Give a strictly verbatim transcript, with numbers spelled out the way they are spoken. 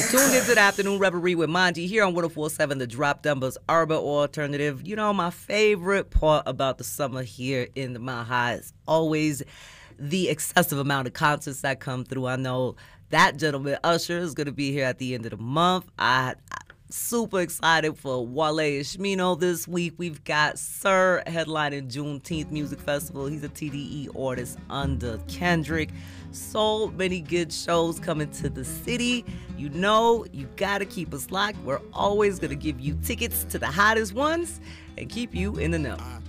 Tuned into the Afternoon Reverie with Manji here on one oh four point seven The Drop, Denver's Urban Alternative. You know, my favorite part about the summer here in the Mile High is always the excessive amount of concerts that come through. I know that gentleman, Usher, is going to be here at the end of the month. I, I'm super excited for Wale and Shmino this week. We've got Sir headlining Juneteenth Music Festival. He's a T D E artist under Kendrick. So many good shows coming to the city. You know, you gotta keep us locked. We're always gonna give you tickets to the hottest ones and keep you in the know.